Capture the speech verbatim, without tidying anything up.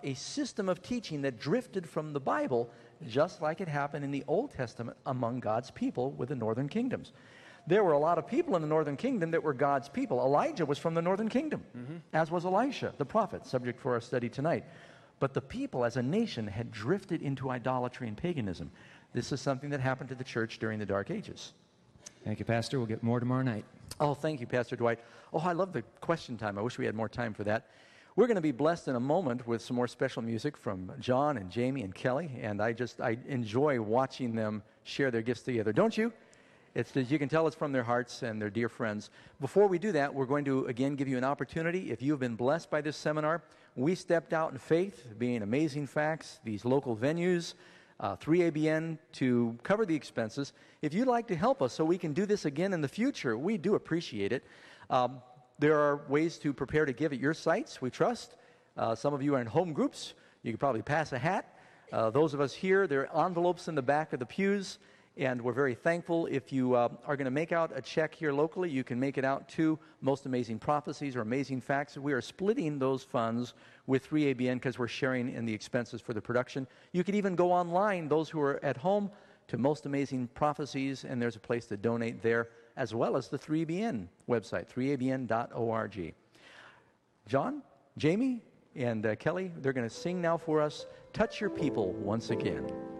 a system of teaching that drifted from the Bible, just like it happened in the Old Testament among God's people with the northern kingdoms. There were a lot of people in the northern kingdom that were God's people. Elijah was from the northern kingdom, mm-hmm. as was Elisha, the prophet, subject for our study tonight. But the people as a nation had drifted into idolatry and paganism. This is something that happened to the church during the Dark Ages. Thank you, Pastor. We'll get more tomorrow night. Oh, thank you, Pastor Dwight. Oh, I love the question time. I wish we had more time for that. We're going to be blessed in a moment with some more special music from John and Jamie and Kelly, and I just, I enjoy watching them share their gifts together. Don't you? It's, you can tell it's from their hearts and their dear friends. Before we do that, we're going to again give you an opportunity. If you have been blessed by this seminar, we stepped out in faith, being Amazing Facts, these local venues, uh, three A B N, to cover the expenses. If you'd like to help us so we can do this again in the future, we do appreciate it. Um, there are ways to prepare to give at your sites, we trust. Uh, some of you are in home groups. You could probably pass a hat. Uh, those of us here, there are envelopes in the back of the pews. And we're very thankful. If you uh, are going to make out a check here locally, you can make it out to Most Amazing Prophecies or Amazing Facts. We are splitting those funds with three A B N because we're sharing in the expenses for the production. You could even go online, those who are at home, to Most Amazing Prophecies, and there's a place to donate there, as well as the three A B N website, three A B N dot org. John, Jamie, and uh, Kelly, they're going to sing now for us, Touch Your People once again.